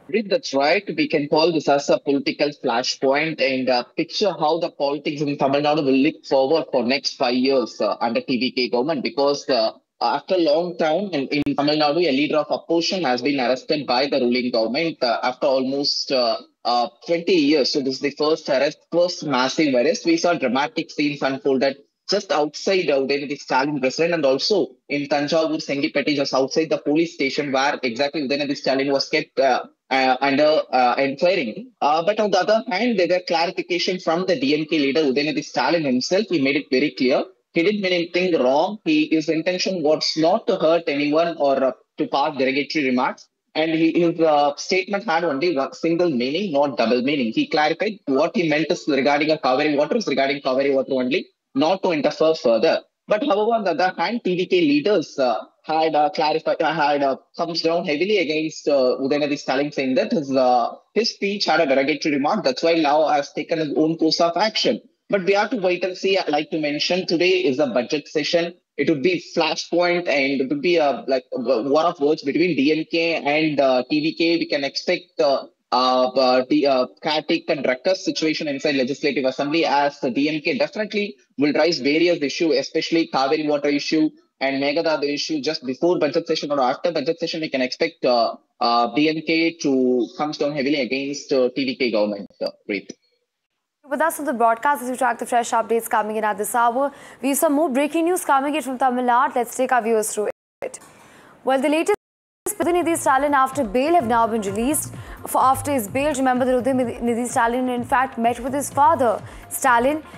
Read that's right. We can call this as a political flashpoint and picture how the politics in Tamil Nadu will look forward for next 5 years under TVK government because after a long time in Tamil Nadu, a leader of opposition has been arrested by the ruling government after almost 20 years. So this is the first arrest, first massive arrest. We saw dramatic scenes unfolded just outside Udayanidhi Stalin resident and also in Tanjavur Sengipeti, just outside the police station where exactly Udayanidhi Stalin was kept under inquiring. But on the other hand, there were clarification from the DMK leader Udayanidhi Stalin himself. He made it very clear. He didn't mean anything wrong. His intention was not to hurt anyone or to pass derogatory remarks. And his statement had only one single meaning, not double meaning. He clarified what he meant is regarding a Kaveri water is regarding Kaveri water only, not to interfere further. But however, on the other hand, TVK leaders had clarified, had comes down heavily against Udayanidhi Stalin, saying that his speech had a derogatory remark. That's why now has taken his own course of action. But we have to wait and see. I like to mention today is a budget session. It would be flashpoint and it would be a war of words between DMK and TVK. We can expect the Kartik and Ruckus situation inside Legislative Assembly as the DMK definitely will raise various issues, especially Kaveri water issue and Megadada issue just before budget session or after budget session. We can expect DMK to comes down heavily against TVK government. Preet. With us on the broadcast as we track the fresh updates coming in at this hour. We have some more breaking news coming in from Tamil Nadu. Let's take our viewers through it. Well, the latest Udayanidhi Stalin after bail have now been released. After his bail, remember that Udayanidhi Stalin in fact met with his father. Stalin